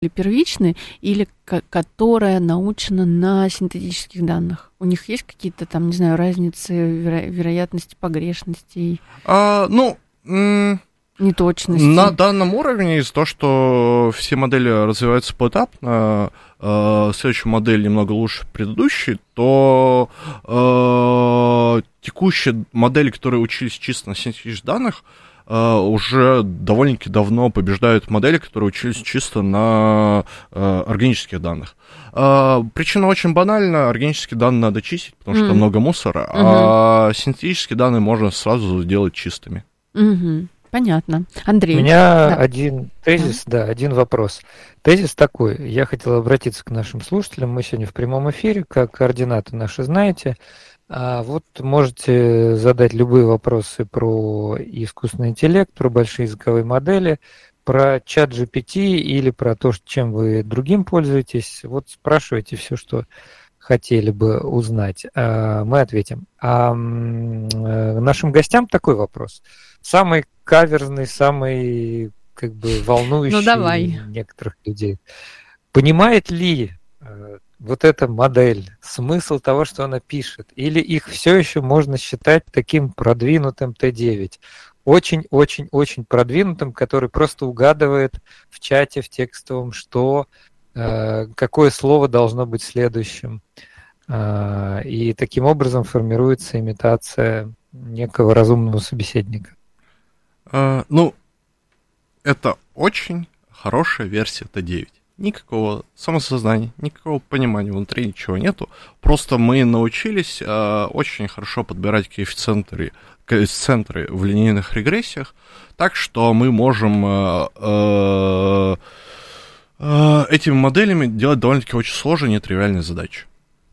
или первичной, или которая научена на синтетических данных? У них есть какие-то там, не знаю, разницы вероятности погрешностей? Неточности? На данном уровне из-за того, что все модели развиваются поэтапно, следующая модель немного лучше предыдущей, то текущие модели, которые учились чисто на синтетических данных, уже довольно-таки давно побеждают модели, которые учились чисто на органических данных. Причина очень банальна. Органические данные надо чистить, потому что много мусора, а синтетические данные можно сразу сделать чистыми. Понятно. Андрей. У меня один тезис, один вопрос. Тезис такой. Я хотел обратиться к нашим слушателям. Мы сегодня в прямом эфире, как координаты наши знаете. Вот можете задать любые вопросы про искусственный интеллект, про большие языковые модели, про ChatGPT или про то, чем вы другим пользуетесь. Вот спрашивайте все, что хотели бы узнать. Мы ответим. А нашим гостям такой вопрос. Самый каверзный, самый волнующий некоторых людей. Понимает ли вот эта модель смысл того, что она пишет? Или их все еще можно считать таким продвинутым Т9? Очень-очень-очень продвинутым, который просто угадывает в чате, в текстовом, какое слово должно быть следующим. И таким образом формируется имитация некого разумного собеседника. Это очень хорошая версия Т9. Никакого самосознания, никакого понимания внутри, ничего нету. Просто мы научились очень хорошо подбирать коэффициенты в линейных регрессиях, так что мы можем этими моделями делать довольно-таки очень сложные, нетривиальные задачи.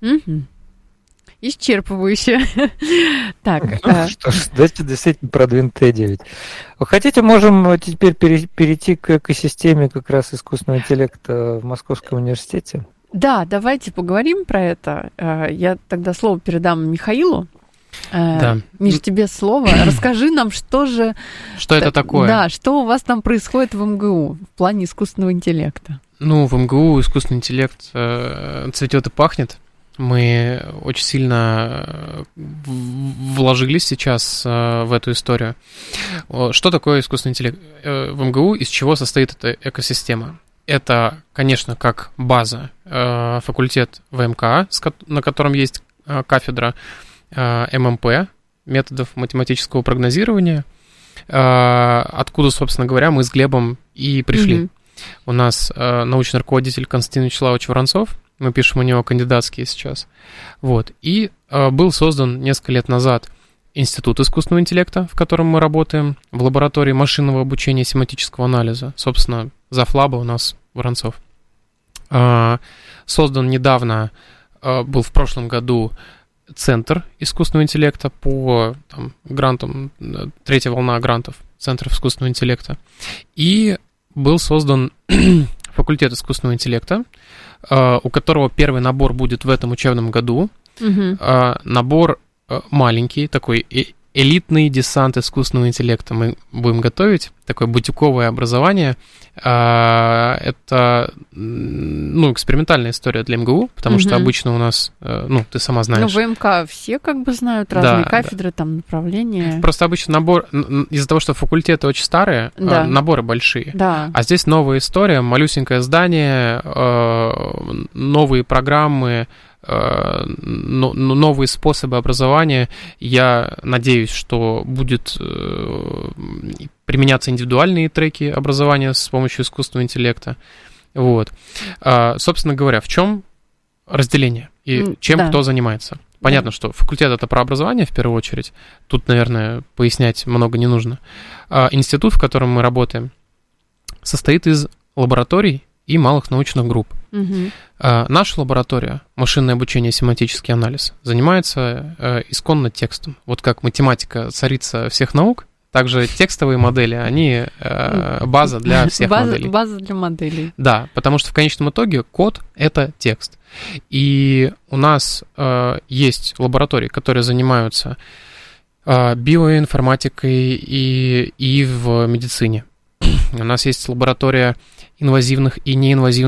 Исчерпывающе. Так. Что ж, давайте действительно продвинуть Т9. Вы хотите, можем теперь перейти к экосистеме как раз искусственного интеллекта в Московском университете? Да, давайте поговорим про это. Я тогда слово передам Михаилу. Да. Миш, тебе слово. Расскажи нам, что это такое? Да, что у вас там происходит в МГУ в плане искусственного интеллекта? В МГУ искусственный интеллект цветет и пахнет. Мы очень сильно вложились сейчас в эту историю. Что такое искусственный интеллект в МГУ, из чего состоит эта экосистема? Это, конечно, как база факультет ВМК, на котором есть кафедра ММП, методов математического прогнозирования, откуда, собственно говоря, мы с Глебом и пришли. У нас научный руководитель Константин Вячеславович Воронцов, мы пишем у него кандидатские сейчас. И был создан несколько лет назад Институт искусственного интеллекта, в котором мы работаем, в лаборатории машинного обучения и семантического анализа. Собственно, завлаба у нас Воронцов. Создан недавно, был в прошлом году, Центр искусственного интеллекта по грантам, третья волна грантов Центров искусственного интеллекта. И был создан факультет искусственного интеллекта, у которого первый набор будет в этом учебном году. Набор маленький, такой элитный десант искусственного интеллекта мы будем готовить, такое бутиковое образование. Это, экспериментальная история для МГУ, потому что обычно у нас, ты сама знаешь. ВМК все знают разные кафедры, там направления. Просто обычно набор, из-за того, что факультеты очень старые, наборы большие. Да. А здесь новая история, малюсенькое здание, новые программы, новые способы образования. Я надеюсь, что будет применяться индивидуальные треки образования с помощью искусственного интеллекта. Собственно говоря, в чем разделение и чем кто занимается? Понятно, что факультет — это про образование в первую очередь. Тут, наверное, пояснять много не нужно. Институт, в котором мы работаем, состоит из лабораторий и малых научных групп. Наша лаборатория, машинное обучение и семантический анализ, занимается исконно текстом. Вот как математика царица всех наук, также текстовые модели, они база для всех моделей. База для моделей. Да, потому что в конечном итоге код — это текст. И у нас есть лаборатории, которые занимаются биоинформатикой и в медицине. У нас есть лаборатория инвазивных и неинвазивных